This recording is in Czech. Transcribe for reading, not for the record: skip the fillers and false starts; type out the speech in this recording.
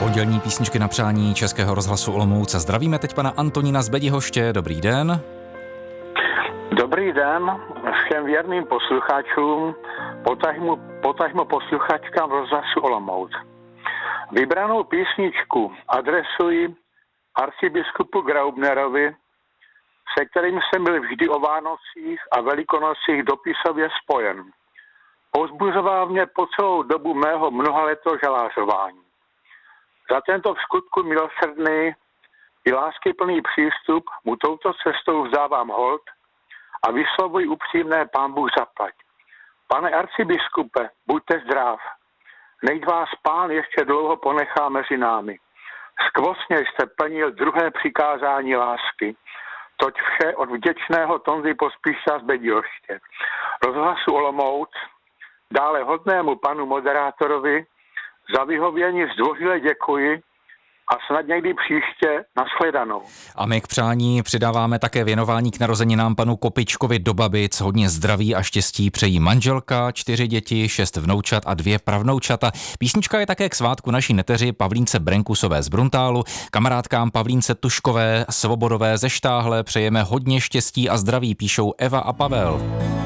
Pondělní písničky na přání Českého rozhlasu Olomouc. Zdravíme teď pana Antonína z Bedihoště. Dobrý den. Dobrý den všem věrným posluchačům, potažmo posluchačkám rozhlasu Olomouc. Vybranou písničku adresuji arcibiskupu Graubnerovi, se kterým jsem byl vždy o Vánocích a Velikonocích dopisově spojen. Povzbuzoval mě po celou dobu mého mnohaletého žalářování. Za tento vskutku milosrdný i láskyplný přístup mu touto cestou vzdávám hold a vyslovuji upřímné Pán Bůh zaplať. Pane arcibiskupe, buďte zdrav. Nechť vás Pán ještě dlouho ponechá mezi námi. Skvostně jste plnil druhé přikázání lásky. Toť vše od vděčného Tonzy Pospíša z Bedihoště. Rozhlasu Olomouc, dále hodnému panu moderátorovi za vyhovění zdvořile děkuji a snad někdy příště nashledanou. A my k přání přidáváme také věnování k narozeninám panu Kopičkovi do Babic. Hodně zdraví a štěstí přejí manželka, 4 děti, 6 vnoučat a 2 pravnoučata. Písnička je také k svátku naší neteři Pavlínce Brenkusové z Bruntálu. Kamarádkám Pavlínce Tuškové, Svobodové ze Štáhle přejeme hodně štěstí a zdraví, píšou Eva a Pavel.